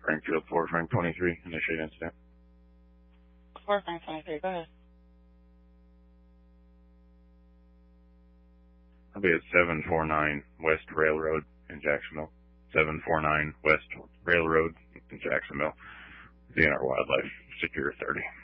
Springfield 4 Frank 23, initiate incident. 4 Frank 23, go ahead. I'll be at 749 West Railroad in Jacksonville. 749 West Railroad in Jacksonville. DNR Wildlife, Secure 30.